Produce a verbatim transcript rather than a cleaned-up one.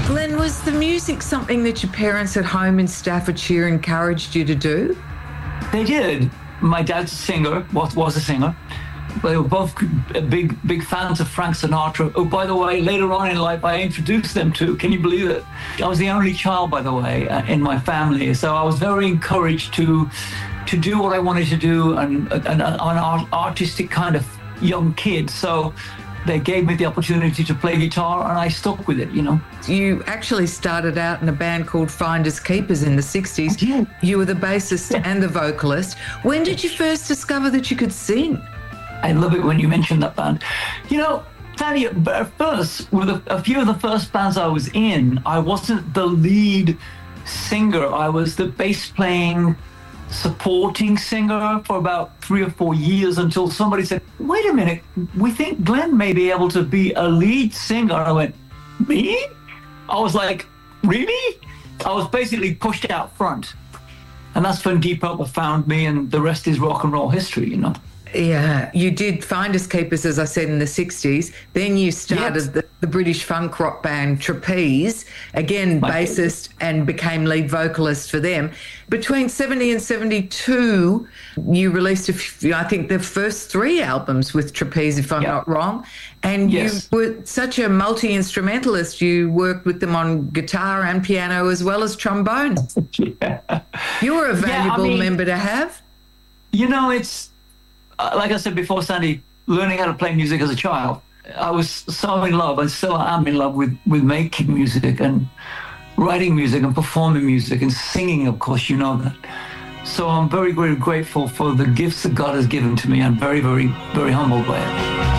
Glenn, was the music something that your parents at home in Staffordshire encouraged you to do? They did. My dad's a singer, was, was a singer. They were both big, big fans of Frank Sinatra. Oh, by the way, later on in life, I introduced them to. Can you believe it? I was the only child, by the way, uh, in my family. So I was very encouraged to to do what I wanted to do, and, and, and an art, artistic kind of young kid. So they gave me the opportunity to play guitar, and I stuck with it, you know. You actually started out in a band called Finders Keepers in the sixties. Yeah. You were the bassist Yeah. and the vocalist. When did you first discover that you could sing? I love it when you mention that band. You know, Fanny, at first, with a, a few of the first bands I was in, I wasn't the lead singer. I was the bass playing, supporting singer for about three or four years until somebody said, wait a minute, we think Glenn may be able to be a lead singer. And I went, me? I was like, really? I was basically pushed out front. And that's when Deep Purple found me, and the rest is rock and roll history, you know. Yeah, you did Finders Keepers, as I said, in the sixties. Then you started Yes. the, the British funk rock band Trapeze, again My bassist, and became lead vocalist for them. Between seventy and seventy-two, you released, a few, I think, the first three albums with Trapeze, if I'm Yeah. not wrong. And Yes. you were such a multi-instrumentalist. You worked with them on guitar and piano as well as trombone. Yeah. You were a valuable mean- member to have. You know, it's uh, like I said before, Sandy, learning how to play music as a child. I was so in love, and still am in love with, with making music and writing music and performing music and singing, of course, you know that. So I'm very, very grateful for the gifts that God has given to me. I'm very, very, very humbled by it.